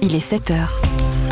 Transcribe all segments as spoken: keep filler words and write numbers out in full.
Il est sept heures.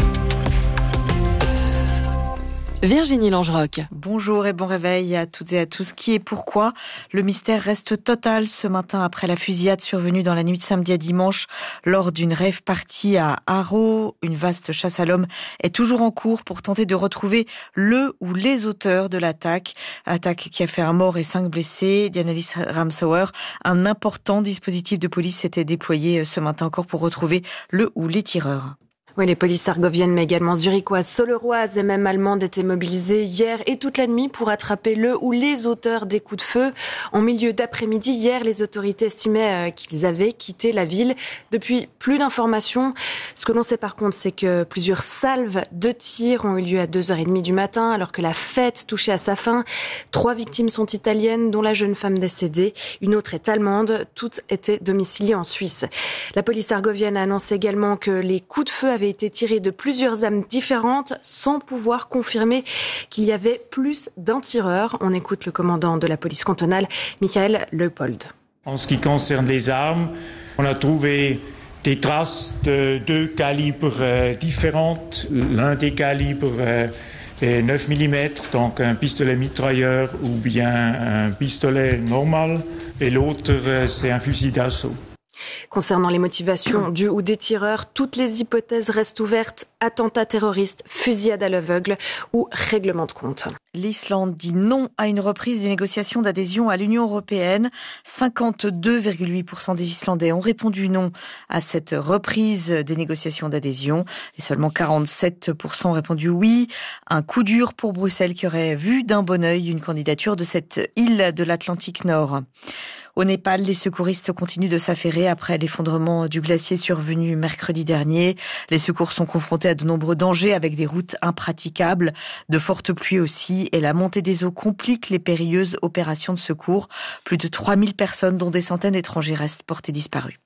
Virginie Langeroc. Bonjour et bon réveil à toutes et à tous. Qui et pourquoi? Le mystère reste total ce matin après la fusillade survenue dans la nuit de samedi à dimanche lors d'une rave party à Haro. Une vaste chasse à l'homme est toujours en cours pour tenter de retrouver le ou les auteurs de l'attaque. Attaque qui a fait un mort et cinq blessés. Dianalis Ramsauer, un important dispositif de police s'était déployé ce matin encore pour retrouver le ou les tireurs. Oui, les polices argoviennes, mais également zurichoises, soleroises et même allemandes étaient mobilisées hier et toute la nuit pour attraper le ou les auteurs des coups de feu. En milieu d'après-midi, hier, les autorités estimaient qu'ils avaient quitté la ville. Depuis, plus d'informations. Ce que l'on sait par contre, c'est que plusieurs salves de tirs ont eu lieu à deux heures trente du matin, alors que la fête touchait à sa fin. Trois victimes sont italiennes, dont la jeune femme décédée. Une autre est allemande. Toutes étaient domiciliées en Suisse. La police argovienne a annoncé également que les coups de feu avaient été tiré de plusieurs armes différentes sans pouvoir confirmer qu'il y avait plus d'un tireur. On écoute le commandant de la police cantonale, Michael Leupold. En ce qui concerne les armes, on a trouvé des traces de deux calibres euh, différents. L'un des calibres euh, est neuf millimètres, donc un pistolet mitrailleur ou bien un pistolet normal, et l'autre euh, c'est un fusil d'assaut. Concernant les motivations du ou des tireurs, toutes les hypothèses restent ouvertes. Attentat terroriste, fusillade à l'aveugle ou règlement de compte. L'Islande dit non à une reprise des négociations d'adhésion à l'Union européenne. cinquante-deux virgule huit pour cent des Islandais ont répondu non à cette reprise des négociations d'adhésion et seulement quarante-sept pour cent ont répondu oui. Un coup dur pour Bruxelles qui aurait vu d'un bon œil une candidature de cette île de l'Atlantique Nord. Au Népal, les secouristes continuent de s'affairer après l'effondrement du glacier survenu mercredi dernier. Les secours sont confrontés à de nombreux dangers avec des routes impraticables, de fortes pluies aussi, et la montée des eaux complique les périlleuses opérations de secours. Plus de trois mille personnes, dont des centaines d'étrangers, restent portées disparues.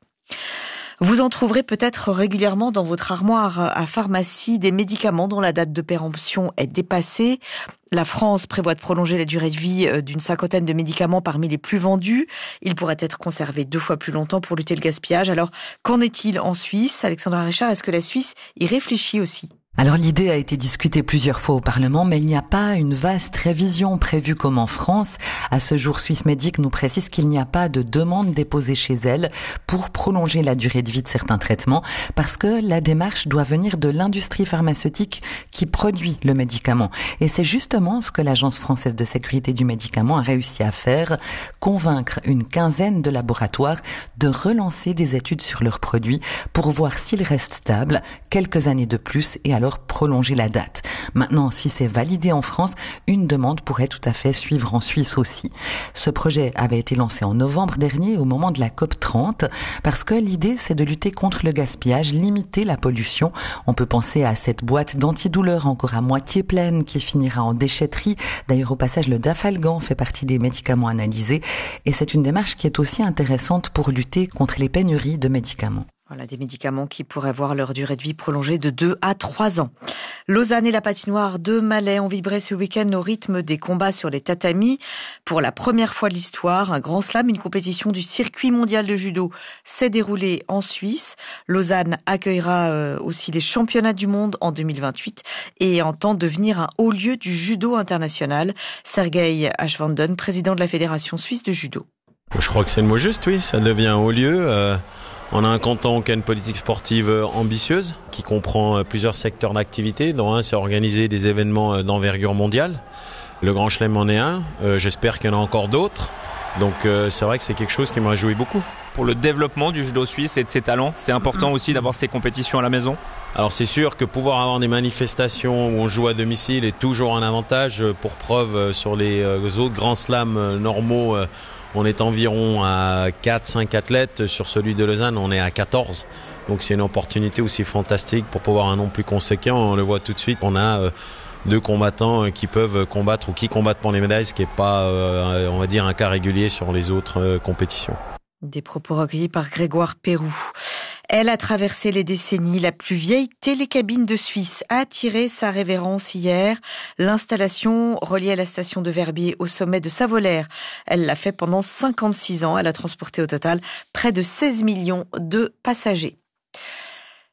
Vous en trouverez peut-être régulièrement dans votre armoire à pharmacie des médicaments dont la date de péremption est dépassée. La France prévoit de prolonger la durée de vie d'une cinquantaine de médicaments parmi les plus vendus. Ils pourraient être conservés deux fois plus longtemps pour lutter le gaspillage. Alors, qu'en est-il en Suisse? Alexandra Richard, est-ce que la Suisse y réfléchit aussi? Alors l'idée a été discutée plusieurs fois au Parlement, mais il n'y a pas une vaste révision prévue comme en France. À ce jour, Swissmedic nous précise qu'il n'y a pas de demande déposée chez elle pour prolonger la durée de vie de certains traitements, parce que la démarche doit venir de l'industrie pharmaceutique qui produit le médicament. Et c'est justement ce que l'Agence française de sécurité du médicament a réussi à faire, convaincre une quinzaine de laboratoires de relancer des études sur leurs produits pour voir s'ils restent stables quelques années de plus et alors prolonger la date. Maintenant, si c'est validé en France, une demande pourrait tout à fait suivre en Suisse aussi. Ce projet avait été lancé en novembre dernier au moment de la COP trente parce que l'idée c'est de lutter contre le gaspillage, limiter la pollution. On peut penser à cette boîte d'antidouleur encore à moitié pleine qui finira en déchetterie. D'ailleurs, au passage, le Dafalgan fait partie des médicaments analysés et c'est une démarche qui est aussi intéressante pour lutter contre les pénuries de médicaments. Voilà, des médicaments qui pourraient voir leur durée de vie prolongée de deux à trois ans. Lausanne et la patinoire de Malais ont vibré ce week-end au rythme des combats sur les tatamis. Pour la première fois de l'histoire, un grand slam, une compétition du circuit mondial de judo s'est déroulée en Suisse. Lausanne accueillera aussi les championnats du monde en deux mille vingt-huit et entend devenir un haut lieu du judo international. Sergei Ashvanden, président de la Fédération suisse de judo. Je crois que c'est le mot juste, oui, ça devient un haut lieu. Euh... On a un canton qui a une politique sportive ambitieuse, qui comprend plusieurs secteurs d'activité, dont un c'est organiser des événements d'envergure mondiale. Le Grand Chelem en est un, euh, j'espère qu'il y en a encore d'autres. Donc euh, c'est vrai que c'est quelque chose qui me réjouit beaucoup. Pour le développement du judo suisse et de ses talents, c'est important aussi d'avoir ces compétitions à la maison. Alors c'est sûr que pouvoir avoir des manifestations où on joue à domicile est toujours un avantage. Pour preuve, sur les autres grands slams normaux, on est environ à quatre cinq athlètes. Sur celui de Lausanne, on est à quatorze. Donc c'est une opportunité aussi fantastique pour pouvoir un nombre plus conséquent. On le voit tout de suite, on a deux combattants qui peuvent combattre ou qui combattent pour les médailles, ce qui n'est pas, on va dire, un cas régulier sur les autres compétitions. Des propos recueillis par Grégoire Pérou. Elle a traversé les décennies. La plus vieille télécabine de Suisse a attiré sa révérence hier. L'installation reliée à la station de Verbier au sommet de Savolaire. Elle l'a fait pendant cinquante-six ans. Elle a transporté au total près de seize millions de passagers.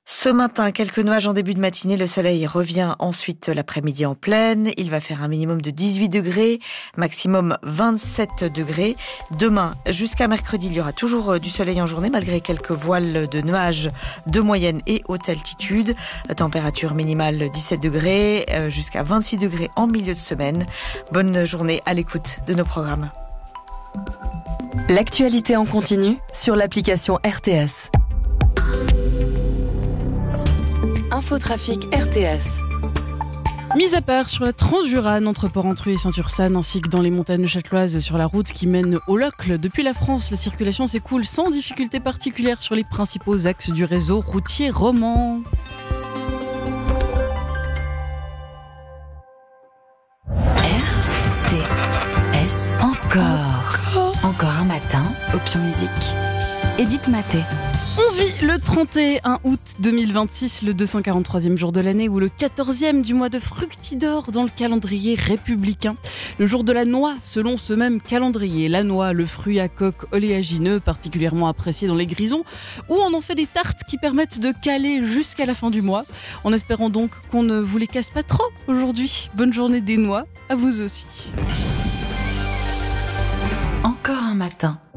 Ce matin, quelques nuages en début de matinée. Le soleil revient ensuite l'après-midi en pleine. Il va faire un minimum de dix-huit degrés, maximum vingt-sept degrés. Demain, jusqu'à mercredi, il y aura toujours du soleil en journée, malgré quelques voiles de nuages de moyenne et haute altitude. Température minimale dix-sept degrés, jusqu'à vingt-six degrés en milieu de semaine. Bonne journée à l'écoute de nos programmes. L'actualité en continu sur l'application R T S. Infotrafic R T S. Mis à part sur la Transjurane entre Porrentruy et Saint-Ursanne, ainsi que dans les montagnes châteloises sur la route qui mène au Locle, depuis la France, la circulation s'écoule sans difficulté particulière sur les principaux axes du réseau routier roman. R T S. Encore. Encore. Encore un matin. Option musique. Edith Maté. On vit le trente et un août deux mille vingt-six, le deux cent quarante-troisième jour de l'année ou le quatorzième du mois de Fructidor dans le calendrier républicain. Le jour de la noix, selon ce même calendrier. La noix, le fruit à coque oléagineux, particulièrement apprécié dans les grisons, où on en fait des tartes qui permettent de caler jusqu'à la fin du mois. En espérant donc qu'on ne vous les casse pas trop aujourd'hui. Bonne journée des noix, à vous aussi. Encore un matin.